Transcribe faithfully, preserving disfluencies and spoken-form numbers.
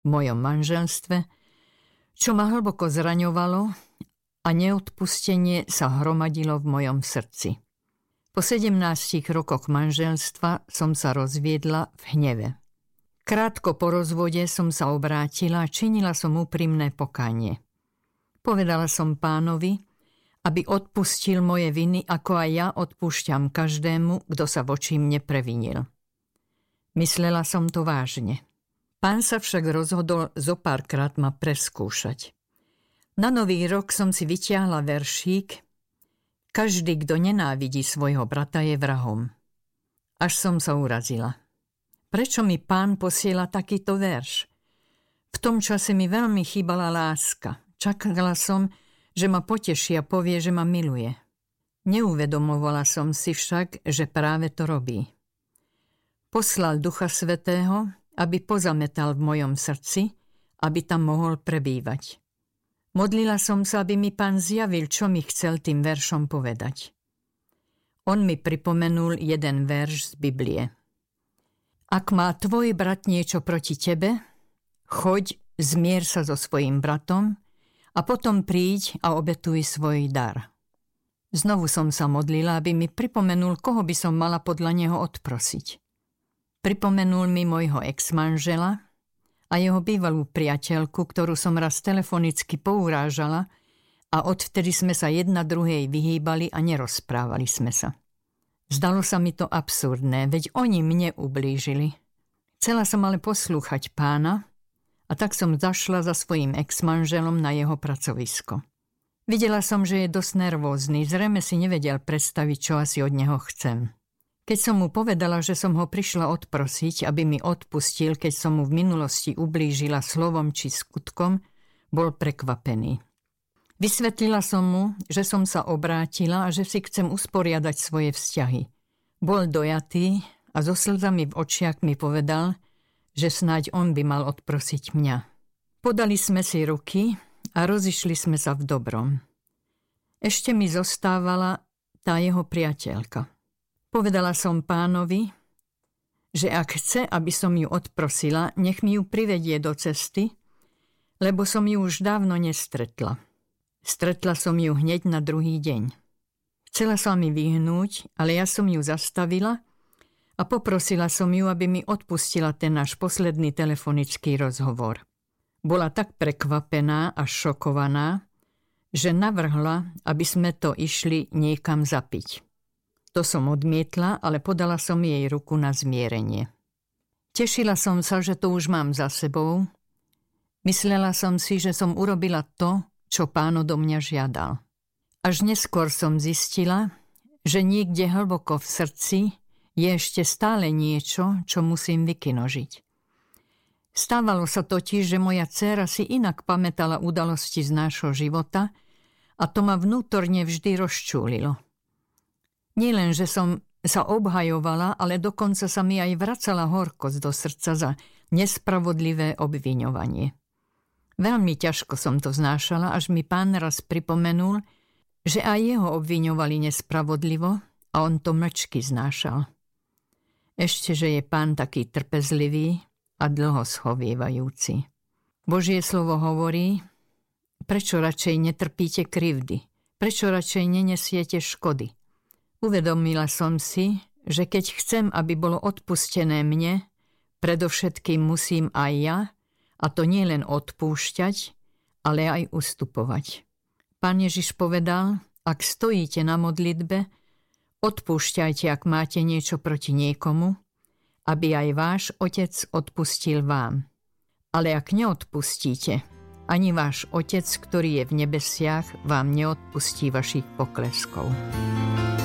v mojom manželstve, čo ma hlboko zraňovalo a neodpustenie sa hromadilo v mojom srdci. Po sedemnástich rokoch manželstva som sa rozviedla v hneve. Krátko po rozvode som sa obrátila a činila som úprimné pokánie. Povedala som Pánovi, aby odpustil moje viny, ako aj ja odpúšťam každému, kto sa voči mne previnil. Myslela som to vážne. Pán sa však rozhodol zopárkrát ma preskúšať. Na nový rok som si vytiahla veršík: Každý, kto nenávidí svojho brata, je vrahom. Až som sa urazila. Prečo mi Pán posiela takýto verš? V tom čase mi veľmi chýbala láska. Čakala som, že ma poteší a povie, že ma miluje. Neuvedomovala som si však, že práve to robí. Poslal Ducha Svätého, aby pozametal v mojom srdci, aby tam mohol prebývať. Modlila som sa, aby mi Pán zjavil, čo mi chcel tým veršom povedať. On mi pripomenul jeden verš z Biblie. Ak má tvoj brat niečo proti tebe, choď, zmier sa so svojím bratom a potom príď a obetuj svoj dar. Znovu som sa modlila, aby mi pripomenul, koho by som mala podľa neho odprosiť. Pripomenul mi môjho ex-manžela a jeho bývalú priateľku, ktorú som raz telefonicky pourážala a odvtedy sme sa jedna druhej vyhýbali a nerozprávali sme sa. Zdalo sa mi to absurdné, veď oni mne ublížili. Chcela som ale poslúchať Pána a tak som zašla za svojím ex-manželom na jeho pracovisko. Videla som, že je dosť nervózny, zrejme si nevedel predstaviť, čo asi od neho chcem. Keď som mu povedala, že som ho prišla odprosiť, aby mi odpustil, keď som mu v minulosti ublížila slovom či skutkom, bol prekvapený. Vysvetlila som mu, že som sa obrátila a že si chcem usporiadať svoje vzťahy. Bol dojatý a so slzami v očiach mi povedal, že snáď on by mal odprosiť mňa. Podali sme si ruky a rozišli sme sa v dobrom. Ešte mi zostávala tá jeho priateľka. Povedala som Pánovi, že ak chce, aby som ju odprosila, nech mi ju privedie do cesty, lebo som ju už dávno nestretla. Stretla som ju hneď na druhý deň. Chcela sa mi vyhnúť, ale ja som ju zastavila a poprosila som ju, aby mi odpustila ten náš posledný telefonický rozhovor. Bola tak prekvapená a šokovaná, že navrhla, aby sme to išli niekam zapiť. To som odmietla, ale podala som jej ruku na zmierenie. Tešila som sa, že to už mám za sebou. Myslela som si, že som urobila to, čo Pán odo mňa žiadal. Až neskôr som zistila, že niekde hlboko v srdci je ešte stále niečo, čo musím vykinožiť. Stávalo sa totiž, že moja dcéra si inak pamätala udalosti z nášho života a to ma vnútorne vždy rozčúlilo. Nielen, že som sa obhajovala, ale dokonca sa mi aj vracala horkosť do srdca za nespravodlivé obviňovanie. Veľmi ťažko som to znášala, až mi Pán raz pripomenul, že aj jeho obviňovali nespravodlivo a on to mlčky znášal. Ešte, že je Pán taký trpezlivý a dlho schovievajúci. Božie slovo hovorí, prečo radšej netrpíte krivdy, prečo radšej nenesiete škody. Uvedomila som si, že keď chcem, aby bolo odpustené mne, predovšetkým musím aj ja, a to nie len odpúšťať, ale aj ustupovať. Pán Ježiš povedal, ak stojíte na modlitbe, odpúšťajte, ak máte niečo proti niekomu, aby aj váš Otec odpustil vám. Ale ak neodpustíte, ani váš Otec, ktorý je v nebesiach, vám neodpustí vašich pokleskov.